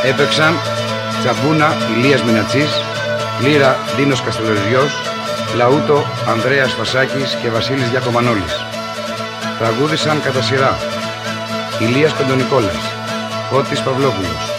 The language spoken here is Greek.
Έπαιξαν Τσαμπούνα Ηλίας Μινατσής, Λύρα Ντίνος Καστελοριζιός, Λαούτο Ανδρέας Φασάκης και Βασίλης Διακομανόλης. Τραγούδησαν κατά σειρά Ηλίας Πεντονικόλας, Φώτης Παυλόπουλος,